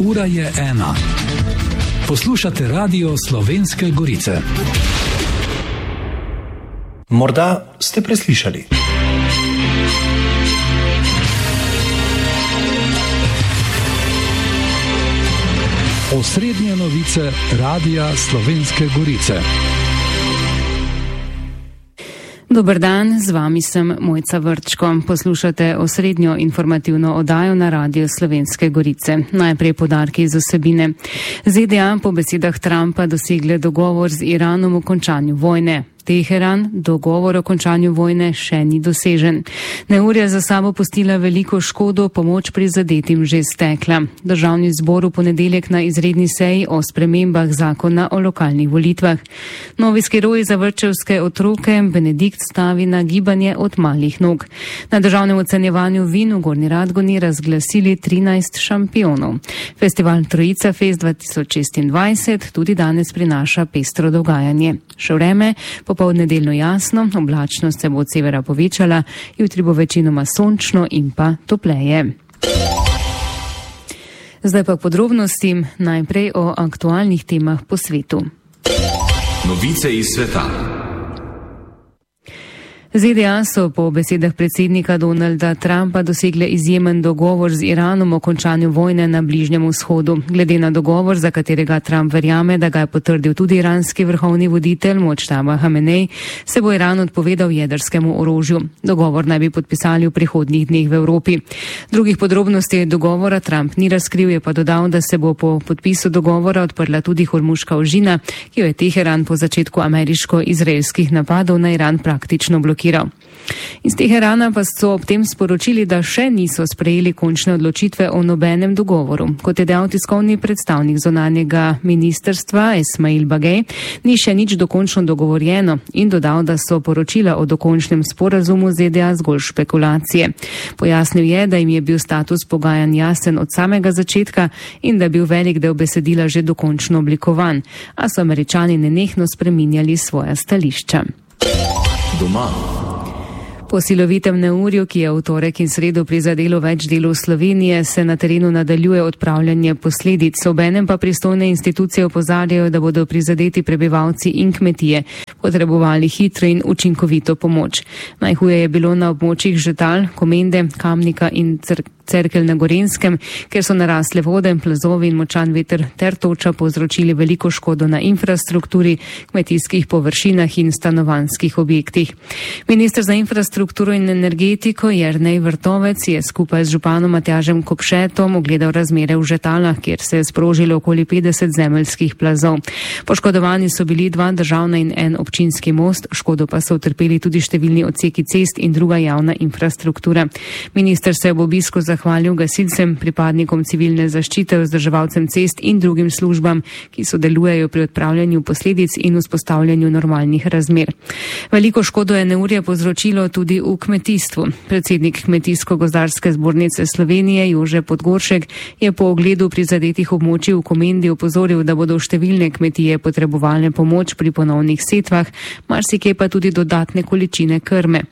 Ura je 1. Poslušate Radio Slovenske Gorice. Morda ste preslišali. Osrednje novice Radia Slovenske Gorice. Dober dan, z vami sem Mojca Vrčko. Poslušate osrednjo informativno oddajo na Radio Slovenske Gorice. Najprej poudarki iz vsebine. ZDA po besedah Trumpa dosegle dogovor z Iranom o končanju vojne. Teheran, dogovor o končanju vojne še ni dosežen. Neurja za sabo pustila veliko škodo, pomoč prizadetim že stekla. Državni zbor v ponedeljek na izredni seji o spremembah zakona o lokalnih volitvah. Novi skiroji za vrtčevske otroke Benedikt stavi na gibanje od malih nog. Na državnem ocenjevanju vin v Gornji Radgoni razglasili 13 šampionov. Festival Trojica Fest 2026 tudi danes prinaša pestro dogajanje. Še vreme, popoldne delno jasno, oblačnost se bo od severa povečala, jutri bo večinoma sončno in pa topleje. Zdaj pa podrobnosti, najprej o aktualnih temah po svetu. Novice iz sveta. ZDA so po besedah predsednika Donalda Trumpa dosegle izjemen dogovor z Iranom o končanju vojne na Bližnjem vzhodu. Glede na dogovor, za katerega Trump verjame, da ga je potrdil tudi iranski vrhovni voditelj Močtaba Hamenej, se bo Iran odpovedal jedrskemu orožju. Dogovor naj bi podpisali v prihodnjih dneh v Evropi. Drugih podrobnosti dogovora Trump ni razkril, je pa dodal, da se bo po podpisu dogovora odprla tudi Hormuška ožina, ki jo je Teheran po začetku ameriško-izraelskih napadov na Iran praktično blokiral. Iz Teherana pa so ob tem sporočili, da še niso sprejeli končne odločitve o nobenem dogovoru. Kot je dejal tiskovni predstavnik zunanjega ministrstva Esmail Bagej, ni še nič dokončno dogovorjeno in dodal, da so poročila o dokončnem sporazumu ZDA zgolj špekulacije. Pojasnil je, da jim je bil status pogajanj jasen od samega začetka in da je bil velik del besedila že dokončno oblikovan, a so Američani nenehno spreminjali svoja stališča. Doma. Po silovitem neurju, ki je v torek in sredo prizadelo več delov Slovenije, se na terenu nadaljuje odpravljanje posledic. Obenem pa pristojne institucije opozarjajo, da bodo prizadeti prebivalci in kmetije potrebovali hitro in učinkovito pomoč. Najhuje je bilo na območjih Žetal, Komende, Kamnika in Cerkelj na Gorenjskem, kjer so narasle vode, plazovi in močan veter ter toča povzročili veliko škodo na infrastrukturi, kmetijskih površinah in stanovanjskih objektih. Minister za infrastrukturo in energetiko Jernej Vrtovec je skupaj z županom Matjažem Kopšetom ogledal razmere v Žetalah, kjer se je sprožilo okoli 50 zemeljskih plazov. Poškodovani so bili 2 državna in 1 občinski most, škodo pa so utrpeli tudi številni odseki cest in druga javna infrastruktura. Minister se je ob obisku zahvalil gasilcem, pripadnikom civilne zaščite, vzdrževalcem cest in drugim službam, ki sodelujejo pri odpravljanju posledic in vzpostavljanju normalnih razmer. Veliko škodo je neurje povzročilo tudi v kmetijstvu. Predsednik Kmetijsko-gozdarske zbornice Slovenije Jože Podgoršek je po ogledu prizadetih območij v Komendi opozoril, da bodo številne kmetije potrebovale pomoč pri ponovnih setvah, marsikje pa tudi dodatne količine krme.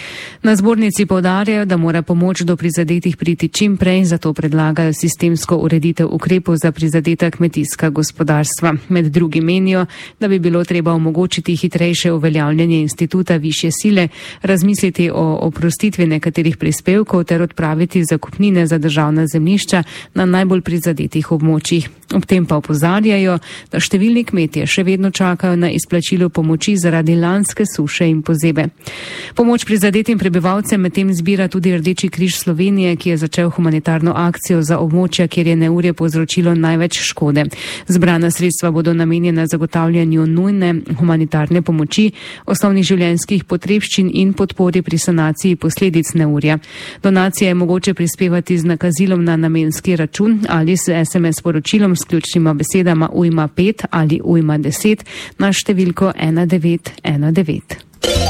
Na zbornici poudarjajo, da mora pomoč do prizadetih priti čim prej, zato predlagajo sistemsko ureditev ukrepov za prizadeta kmetijska gospodarstva. Med drugim menijo, da bi bilo treba omogočiti hitrejše uveljavljanje instituta višje sile, razmisliti o oprostitvi nekaterih prispevkov ter odpraviti zakupnine za državna zemljišča na najbolj prizadetih območjih. Ob tem pa opozarjajo, da številni kmetje še vedno čakajo na izplačilo pomoči zaradi lanske suše in pozebe. Pomoč prizadetim prebivalcem medtem zbira tudi Rdeči križ Slovenije, ki je začel humanitarno akcijo za območja, kjer je neurje povzročilo največ škode. Zbrana sredstva bodo namenjena zagotavljanju nujne humanitarne pomoči, osnovnih življenjskih potrebščin in podpori pri sanaciji posledic neurja. Donacije je mogoče prispevati z nakazilom na namenski račun ali s SMS sporočilom s ključnima besedama ujma 5 ali ujma 10 na številko 1919.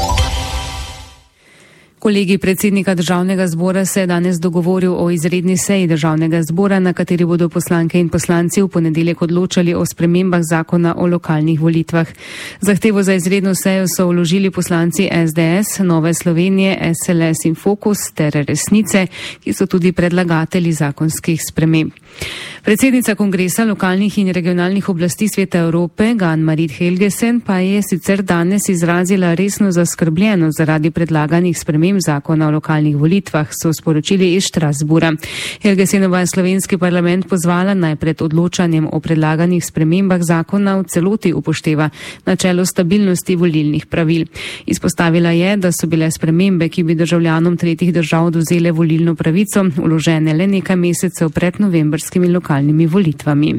Kolegij predsednika Državnega zbora se je danes dogovoril o izredni seji Državnega zbora, na kateri bodo poslanke in poslanci v ponedeljek odločali o spremembah zakona o lokalnih volitvah. Zahtevo za izredno sejo so vložili poslanci SDS, Nove Slovenije, SLS in Fokus ter Resnice, ki so tudi predlagatelji zakonskih sprememb. Predsednica Kongresa lokalnih in regionalnih oblasti Sveta Evrope, Ann-Marit Helgesen, pa je sicer danes izrazila resno zaskrbljenost zaradi predlaganih sprememb zakona o lokalnih volitvah, so sporočili iz Strasbourga. Helgesenova je slovenski parlament pozvala naj pred odločanjem o predlaganih spremembah zakona v celoti upošteva načelo stabilnosti volilnih pravil. Izpostavila je, da so bile spremembe, ki bi državljanom tretjih držav odvzele volilno pravico, vložene le nekaj mesecev pred novembrskimi lokalnimi volitvami.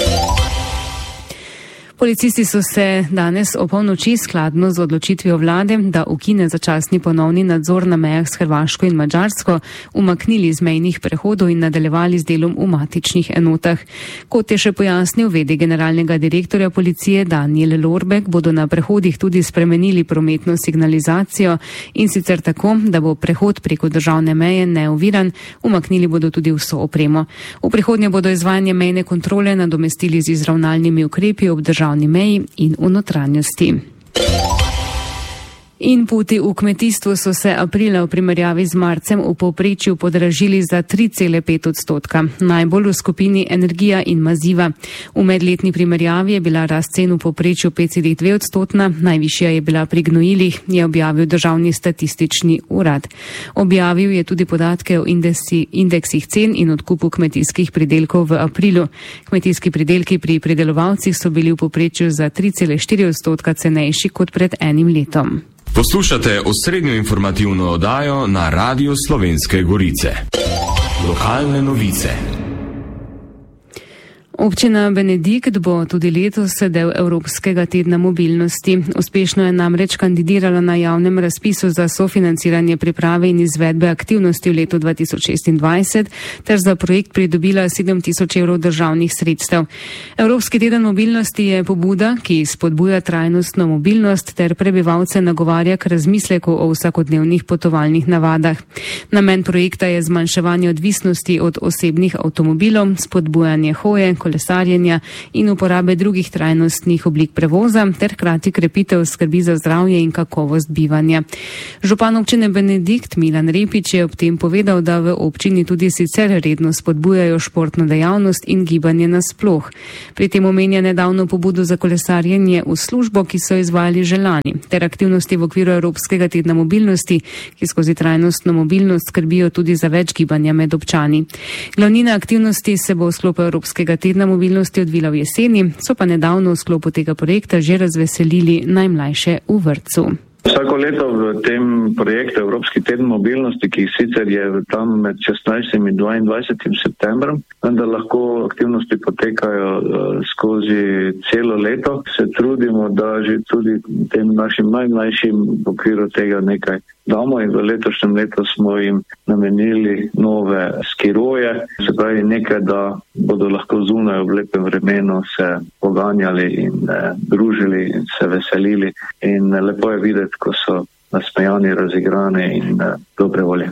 Policisti so se danes o polnoči skladno z odločitvijo vlade, da ukine začasni ponovni nadzor na mejah s Hrvaško in Madžarsko, umaknili z mejnih prehodov in nadaljevali z delom v matičnih enotah. Kot je še pojasnil v.d. generalnega direktorja policije Daniel Lorbek, bodo na prehodih tudi spremenili prometno signalizacijo in sicer tako, da bo prehod preko državne meje neoviran, umaknili bodo tudi vso opremo. V prihodnje bodo izvajanje mejne kontrole nadomestili z izravnalnimi ukrepi ob državni meji in v notranjosti. Inputi v kmetijstvu so se aprila v primerjavi z marcem v povprečju podražili za 3,5%, najbolj v skupini energija in maziva. V medletni primerjavi je bila rast cen v povprečju 5,2%, najvišja je bila pri gnojilih, je objavil Državni statistični urad. Objavil je tudi podatke o indeksih cen in odkupu kmetijskih pridelkov v aprilu. Kmetijski pridelki pri pridelovalcih so bili v povprečju za 3,4% cenejši kot pred enim letom. Poslušate osrednjo informativno oddajo na Radiu Slovenske Gorice. Lokalne novice. Občina Benedikt bo tudi letos del Evropskega tedna mobilnosti. Uspešno je namreč kandidirala na javnem razpisu za sofinanciranje priprave in izvedbe aktivnosti v letu 2026 ter za projekt pridobila 7.000 evrov državnih sredstev. Evropski teden mobilnosti je pobuda, ki spodbuja trajnostno mobilnost ter prebivalce nagovarja k razmisleku o vsakodnevnih potovalnih navadah. Namen projekta je zmanjševanje odvisnosti od osebnih avtomobilov, spodbujanje hoje, kolesarjenja in uporabe drugih trajnostnih oblik prevoza ter hkrati krepitev skrbi za zdravje in kakovost bivanja. Župan občine Benedikt Milan Repič je ob tem povedal, da v občini tudi sicer redno spodbujajo športno dejavnost in gibanje nasploh. Pri tem omenja nedavno pobudo za kolesarjenje v službo, ki so izvajali že lani, ter aktivnosti v okviru Evropskega tedna mobilnosti, ki skozi trajnostno mobilnost skrbijo tudi za več gibanja med občani. Glavnina aktivnosti se bo v sklopu Evropskega tedna mobilnosti odvila v jeseni, so pa nedavno v sklopu tega projekta že razveselili najmlajše v vrtcu. Vsako leto v tem projektu Evropski teden mobilnosti, ki sicer je tam med 16. in 22. septembrom, vendar lahko aktivnosti potekajo skozi celo leto, se trudimo, da že tudi tem našim najmlajšim v okviru tega nekaj damo in v letošnjem letu smo jim namenili nove skiroje, se pravi nekaj, da bodo lahko zunaj v lepem vremenu se poganjali in družili in se veselili in lepo je videti, ko so nasmejani, razigrani in dobre volje.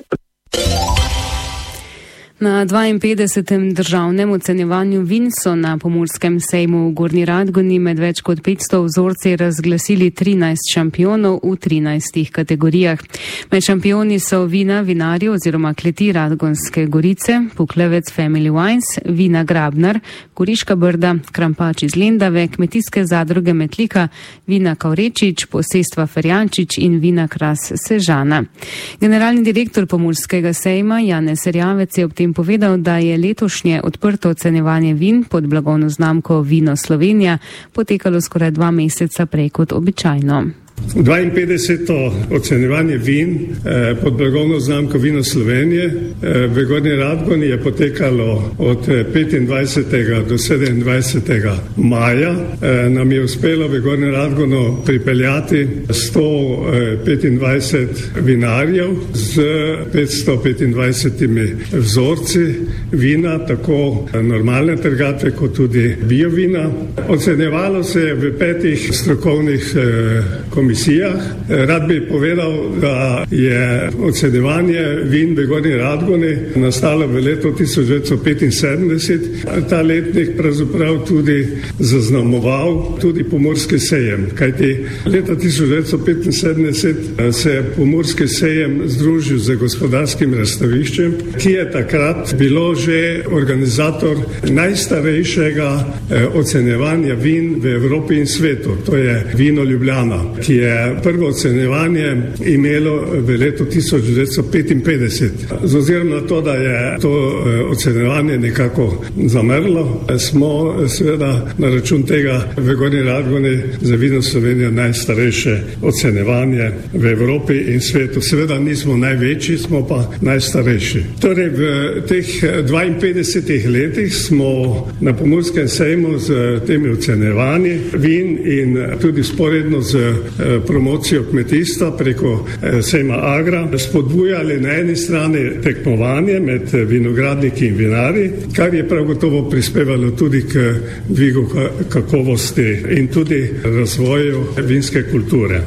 Na 52. državnem ocenjevanju vin so na Pomurskem sejmu v Gornji Radgoni med več kot 500 vzorci razglasili 13 šampionov v 13 kategorijah. Med šampioni so vina vinarjev oziroma kleti Radgonske Gorice, Puklevec Family Wines, vina Grabnar, Goriška Brda, Krampač iz Lendave, kmetijske zadruge Metlika, vina Kavrečič, posestva Ferjančič in vina Kras Sežana. Generalni direktor Pomurskega sejma Janez Erjavec je ob tem povedal, da je letošnje odprto ocenjevanje vin pod blagovno znamko Vino Slovenija potekalo skoraj 2 meseca prej kot običajno. 52. ocenjevanje vin pod blagovno znamko Vino Slovenije v Gornji Radgoni je potekalo od 25. do 27. maja. Nam je uspelo v Gornji Radgono pripeljati 125 vinarjev z 525 vzorci vina, tako normalne trgatve kot tudi biovina. Ocenjevalo se je v 5 strokovnih komisijah. Rad bi povedal, da je ocenjevanje vin v Gornji Radgoni nastalo v letu 1975. Ta letnik pravzaprav tudi zaznamoval tudi pomorski sejem, kajti leta 1975 se je pomorski sejem združil z gospodarskim razstaviščem, ki je takrat bilo že organizator najstarejšega ocenjevanja vin v Evropi in svetu. To je Vino Ljubljana, ki je prvo ocenjevanje imelo v letu 1955. Z ozirom na to, da je to ocenjevanje nekako zamrlo, smo seveda na račun tega v Gornji Radgoni za Vino Slovenije najstarejše ocenjevanje v Evropi in svetu. Seveda nismo največji, smo pa najstarejši. Torej v teh 52 letih smo na Pomorskem sejmu z temi ocenjevanji vin in tudi sporedno z promocijo kmetijstva preko sejma Agra spodbujali na eni strani tekmovanje med vinogradniki in vinarji, kar je prav gotovo prispevalo tudi k dvigu kakovosti in tudi razvoju vinske kulture.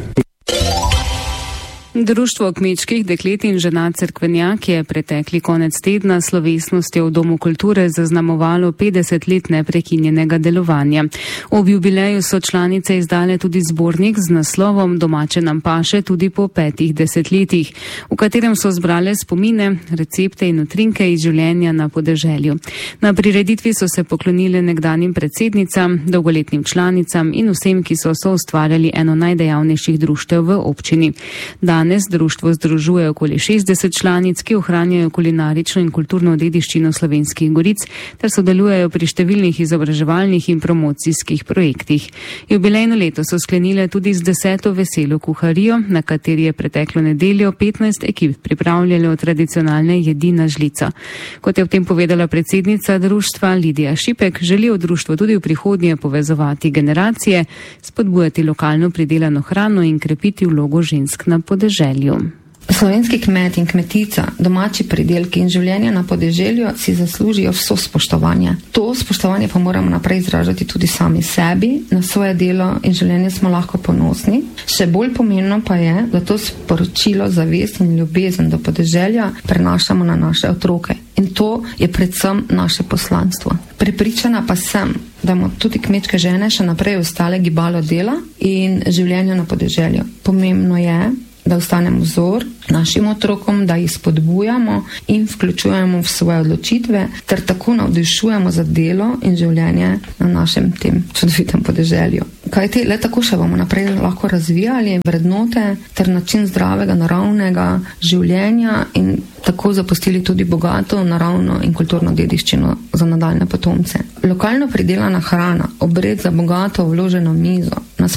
Društvo kmečkih deklet in žena Cerkvenjak je pretekli konec tedna slovesnostjo v Domu kulture zaznamovalo 50 let neprekinjenega delovanja. Ob jubileju so članice izdale tudi zbornik z naslovom Domače nam paše tudi po 5 desetletjih, v katerem so zbrale spomine, recepte in utrinke iz življenja na podeželju. Na prireditvi so se poklonile nekdanjim predsednicam, dolgoletnim članicam in vsem, ki so soustvarjali eno najdejavnejših društev v občini. Danes društvo združuje okoli 60 članic, ki ohranjajo kulinarično in kulturno dediščino Slovenskih Goric ter sodelujejo pri številnih izobraževalnih in promocijskih projektih. Jubilejno leto so sklenile tudi z 10. veselo kuharijo, na kateri je preteklo nedeljo 15 ekip pripravljalo tradicionalne jedi na žlico. Kot je v tem povedala predsednica društva Lidija Šipek, želi v društvu tudi v prihodnje povezovati generacije, spodbujati lokalno pridelano hrano in krepiti vlogo žensk na podeželju. Slovenski kmet in kmetica, domači pridelki in življenje na podeželju si zaslužijo vso spoštovanje. To spoštovanje pa moramo naprej izražati tudi sami sebi, na svoje delo in življenje smo lahko ponosni. Še bolj pomembno pa je, da to sporočilo zavest in ljubezen do podeželja prenašamo na naše otroke. In to je predvsem naše poslanstvo. Prepričana pa sem, da bomo tudi kmečke žene še naprej ostale gibalo dela in življenja na podeželju. Pomembno je, da ostanemo vzor našim otrokom, da jih spodbujamo in vključujemo v svoje odločitve, ter tako navdišujemo za delo in življenje na našem tem čudovitem podeželju. Kajti le tako še bomo naprej lahko razvijali vrednote ter način zdravega, naravnega življenja in tako zapustili tudi bogato, naravno in kulturno dediščino za nadaljne potomce. Lokalno pridelana hrana, obred za bogato vloženo mizo,